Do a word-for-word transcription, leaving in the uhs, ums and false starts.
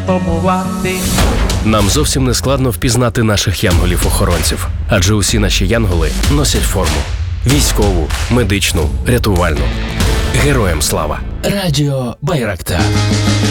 побувати. Нам зовсім не складно впізнати наших янголів-охоронців, адже усі наші янголи носять форму. Військову, медичну, рятувальну. Героям слава! Радіо Байрактар.